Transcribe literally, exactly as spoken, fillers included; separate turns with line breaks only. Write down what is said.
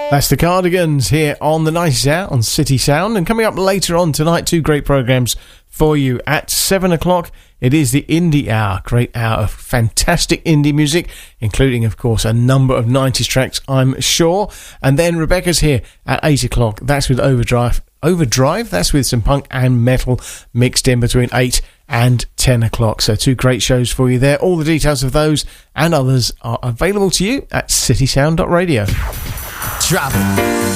That's the Cardigans here on the nineties Hour on City Sound. And coming up later on tonight, two great programmes for you. At seven o'clock, it is the Indie Hour. Great hour of fantastic indie music, including, of course, a number of nineties tracks, I'm sure. And then Rebecca's here at eight o'clock. That's with Overdrive. Overdrive, that's with some punk and metal mixed in between eight and ten o'clock. So two great shows for you there. All the details of those and others are available to you at citysound dot radio.
Travel.